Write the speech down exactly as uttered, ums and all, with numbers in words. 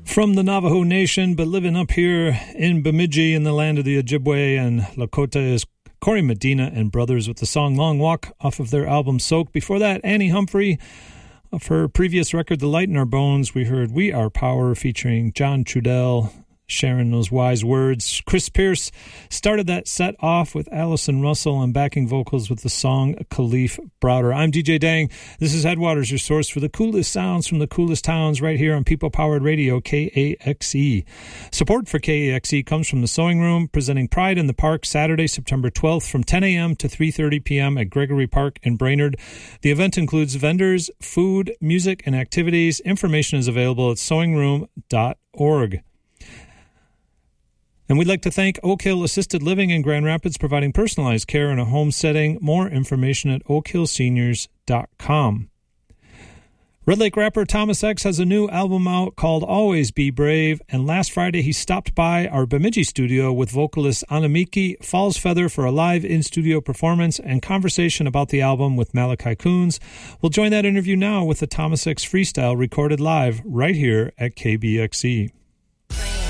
From the Navajo Nation, but living up here in Bemidji in the land of the Ojibwe and Lakota is Corey Medina and Brothers with the song Long Walk off of their album Soak. Before that, Annie Humphrey. Of her previous record, The Light in Our Bones, we heard We Are Power featuring John Trudell, sharing those wise words. Chris Pierce started that set off with Allison Russell and backing vocals with the song Khalif Browder. I'm D J Dang. This is Headwaters, your source for the coolest sounds from the coolest towns right here on People-Powered Radio, K A X E. Support for K A X E comes from the Sewing Room, presenting Pride in the Park Saturday, September twelfth from ten a.m. to three thirty p.m. at Gregory Park in Brainerd. The event includes vendors, food, music, and activities. Information is available at sewing room dot org. And we'd like to thank Oak Hill Assisted Living in Grand Rapids, providing personalized care in a home setting. More information at oak hill seniors dot com. Red Lake rapper Thomas X has a new album out called Always Be Brave, and last Friday he stopped by our Bemidji studio with vocalist Anamiki Fallsfeather for a live in-studio performance and conversation about the album with Malachi Coons. We'll join that interview now with the Thomas X freestyle recorded live right here at K B X E.